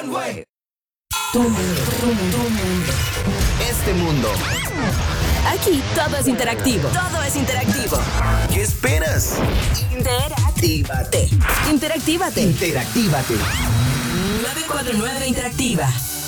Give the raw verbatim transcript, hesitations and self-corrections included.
One-Way. Tu mundo, tu mundo, tu mundo. Este mundo. Aquí todo es interactivo. Todo es interactivo. ¿Qué esperas? Interactívate. Interactívate. Interactívate. nueve cuatro nueve Interactiva.